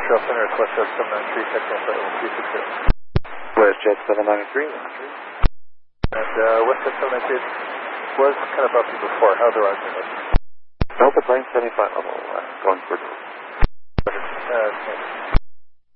Trail Center, it's WestJet 793, checking flight level 360. WestJet 793. And WestJet 793 was kind of bumpy before. How's the rising up? Delta plane 75 level, going for Thanks.